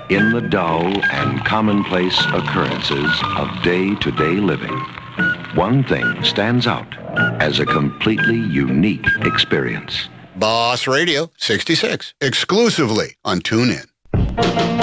In the dull and commonplace occurrences of day-to-day living, one thing stands out as a completely unique experience. Boss Radio 66, exclusively on TuneIn.